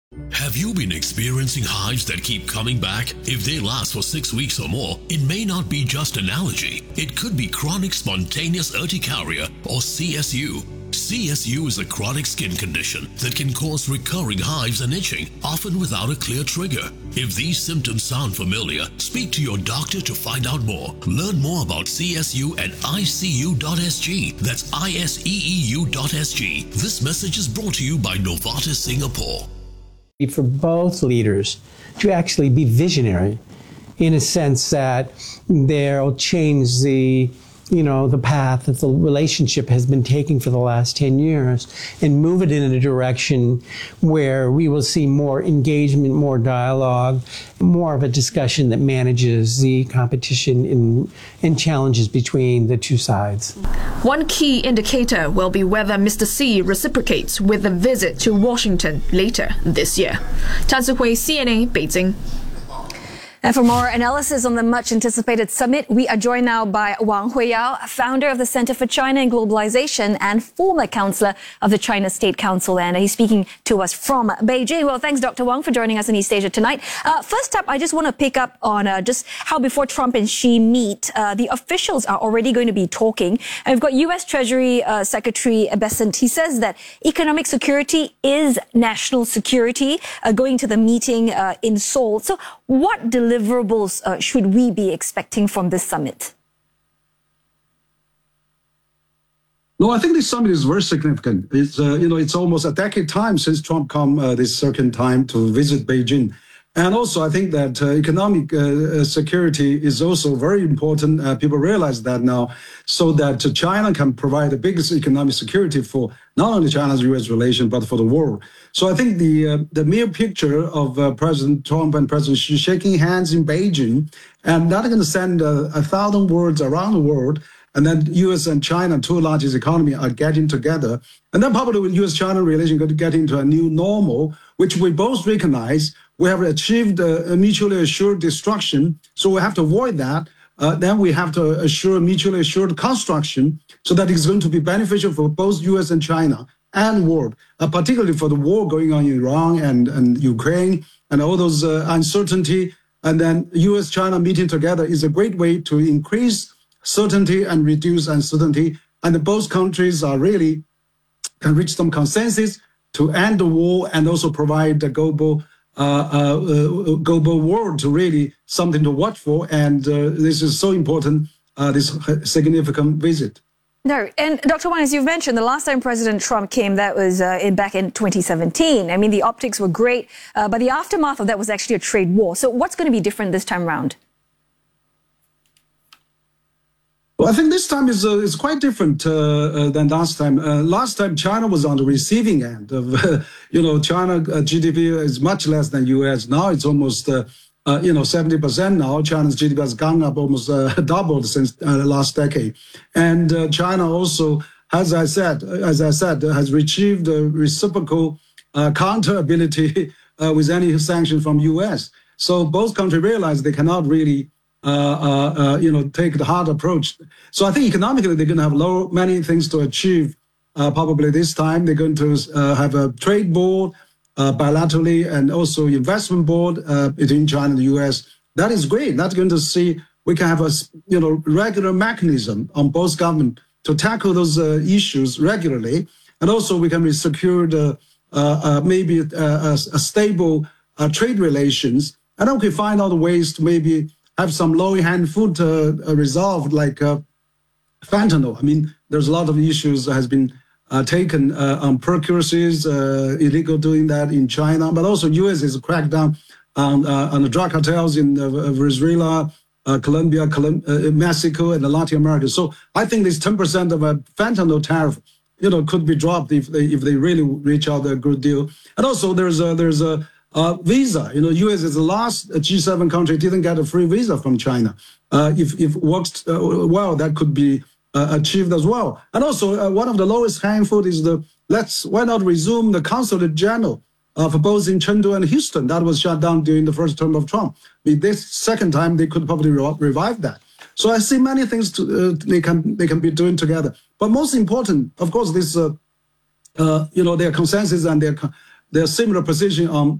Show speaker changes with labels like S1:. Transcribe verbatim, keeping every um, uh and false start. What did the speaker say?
S1: Have you been experiencing hives that keep coming back? If they last for six weeks or more, it may not be just an allergy. It could be chronic spontaneous urticaria or C S U. C S U is a chronic skin condition that can cause recurring hives and itching, often without a clear trigger. If these symptoms sound familiar, speak to your doctor to find out more. Learn more about C S U at I C U dot S G. That's I S E E U dot S G. This message is brought to you by Novartis Singapore.
S2: For both leaders to actually be visionary in a sense that they'll change the, you know, the path that the relationship has been taking for the last ten years and move it in a direction where we will see more engagement, more dialogue, more of a discussion that manages the competition and, and challenges between the two sides.
S3: One key indicator will be whether Mister Xi reciprocates with a visit to Washington later this year. Tan Sihui, C N A, Beijing.
S4: And for more analysis on the much-anticipated summit, we are joined now by Wang Huiyao, founder of the Center for China and Globalization and former counselor of the China State Council. And he's speaking to us from Beijing. Well, thanks, Doctor Wang, for joining us in East Asia tonight. Uh, first up, I just want to pick up on uh, just how before Trump and Xi meet, uh, the officials are already going to be talking. And we've got U S Treasury uh, Secretary Bessent. He says that economic security is national security, uh, going to the meeting uh, in Seoul. So what deliverables uh, should we be expecting from this summit?
S5: No, I think this summit is very significant. It's, uh, you know, it's almost a decade time since Trump come uh, this second time to visit Beijing. And also, I think that uh, economic uh, security is also very important. Uh, people realize that now, so that uh, China can provide the biggest economic security for not only China's U S relation, but for the world. So I think the uh, the mere picture of uh, President Trump and President Xi shaking hands in Beijing, and that going to send uh, a thousand words around the world. And then U S and China, two largest economies, are getting together. And then probably with U S-China relation going to get into a new normal, which we both recognize. We have achieved a mutually assured destruction, so we have to avoid that. Uh, then we have to assure mutually assured construction so that it's going to be beneficial for both U S and China and world, uh, particularly for the war going on in Iran and, and Ukraine and all those uh, uncertainty. And then U S-China meeting together is a great way to increase certainty and reduce uncertainty. And both countries are really can reach some consensus to end the war and also provide the global Uh, uh, uh, global world to really something to watch for, and uh, this is so important, uh, this significant visit.
S4: No, and Doctor Wang, as you've mentioned, the last time President Trump came, that was uh, in, back in twenty seventeen. I mean, the optics were great, uh, but the aftermath of that was actually a trade war. So what's going to be different this time around?
S5: Well, I think this time is uh, is quite different uh, uh, than last time. Uh, last time, China was on the receiving end of, uh, you know, China uh, G D P is much less than U S. Now it's almost, uh, uh, you know, seventy percent now. China's G D P has gone up almost uh, doubled since uh, last decade. And uh, China also, as I said, as I said, has achieved a reciprocal uh, counter ability uh, with any sanction from U S. So both countries realize they cannot really Uh, uh, uh, you know, take the hard approach. So I think economically they're going to have low, many things to achieve. Uh, probably this time they're going to uh, have a trade board uh, bilaterally and also investment board uh, between China and the U S. That is great. That's going to see we can have a you know regular mechanism on both government to tackle those uh, issues regularly, and also we can secure the uh, uh, maybe uh, a, a stable uh, trade relations, and then we can find out ways to maybe have some low-hanging fruit uh, uh, resolved, like uh, fentanyl. I mean, there's a lot of issues that has been uh, taken uh, on precursories, uh, illegal doing that in China, but also U S is cracked down on, uh, on the drug cartels in uh, Venezuela, uh, Colombia, Colum uh, Mexico, and Latin America. So I think this ten percent of a fentanyl tariff, you know, could be dropped if they if they really reach out a good deal. And also there's a there's a Uh, visa, you know, U S is the last G seven country didn't get a free visa from China. Uh, if if works uh, well, that could be uh, achieved as well. And also, uh, one of the lowest hanging fruit is the let's why not resume the consulate general uh, for both in Chengdu and Houston that was shut down during the first term of Trump. I mean, this second time they could probably re revive that. So I see many things to, uh, they can they can be doing together. But most important, of course, this uh, uh, you know, their consensus and their their similar position on